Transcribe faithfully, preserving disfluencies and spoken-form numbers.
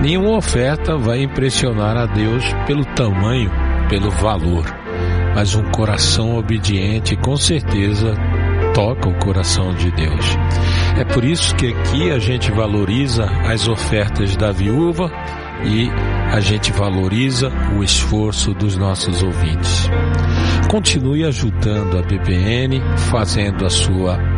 Nenhuma oferta vai impressionar a Deus pelo tamanho, pelo valor, mas um coração obediente com certeza toca o coração de Deus. É por isso que aqui a gente valoriza as ofertas da viúva e a gente valoriza o esforço dos nossos ouvintes. Continue ajudando a B B N, fazendo a sua